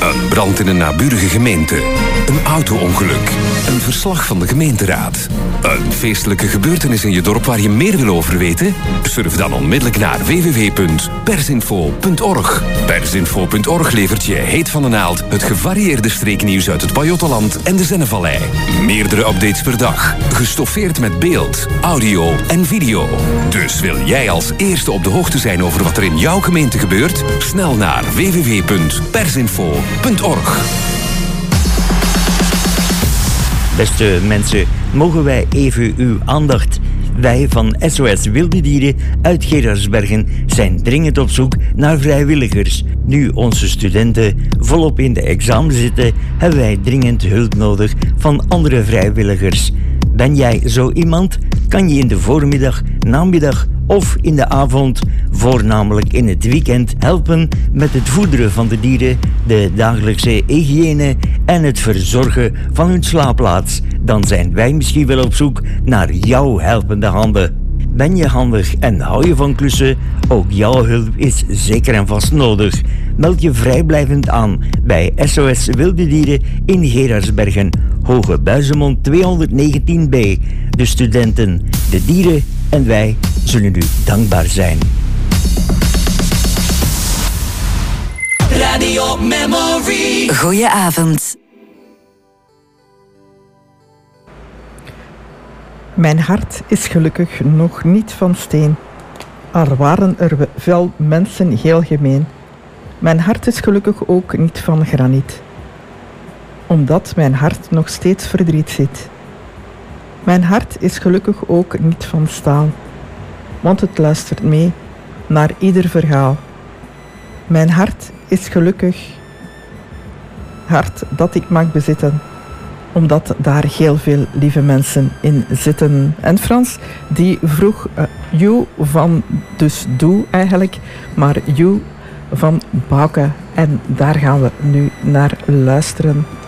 Een brand in een naburige gemeente. Een auto-ongeluk. Een verslag van de gemeenteraad. Een feestelijke gebeurtenis in je dorp waar je meer wil over weten? Surf dan onmiddellijk naar www.persinfo.org. Persinfo.org levert je heet van de naald het gevarieerde streeknieuws uit het Pajottenland en de Zennevallei. Meerdere updates per dag. Gestoffeerd met beeld, audio en video. Dus wil jij als eerste op de hoogte zijn over wat er in jouw gemeente gebeurt? Snel naar www.persinfo.org. Beste mensen, mogen wij even uw aandacht? Wij van SOS Wilde Dieren uit Geraardsbergen zijn dringend op zoek naar vrijwilligers. Nu onze studenten volop in de examen zitten, hebben wij dringend hulp nodig van andere vrijwilligers. Ben jij zo iemand? Kan je in de voormiddag, namiddag of in de avond, voornamelijk in het weekend, helpen met het voederen van de dieren, de dagelijkse hygiëne en het verzorgen van hun slaapplaats? Dan zijn wij misschien wel op zoek naar jouw helpende handen. Ben je handig en hou je van klussen? Ook jouw hulp is zeker en vast nodig. Meld je vrijblijvend aan bij SOS Wilde Dieren in Geraardsbergen, Hoge Buizemond 219b. De studenten, de dieren en wij zullen u dankbaar zijn. Radio Memory. Goedenavond. Mijn hart is gelukkig nog niet van steen. Al waren er veel mensen heel gemeen. Mijn hart is gelukkig ook niet van graniet. Omdat mijn hart nog steeds verdriet ziet. Mijn hart is gelukkig ook niet van staal. Want het luistert mee naar ieder verhaal. Mijn hart is gelukkig hart dat ik mag bezitten. Omdat daar heel veel lieve mensen in zitten. En Frans, die vroeg you van, dus doe eigenlijk, maar you van Bouke. En daar gaan we nu naar luisteren.